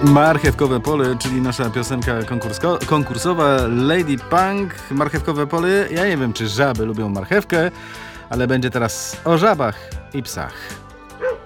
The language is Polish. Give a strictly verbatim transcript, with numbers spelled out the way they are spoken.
Marchewkowe pole, czyli nasza piosenka konkursko- konkursowa Lady Punk. Marchewkowe pole, ja nie wiem, czy żaby lubią marchewkę, ale będzie teraz o żabach i psach.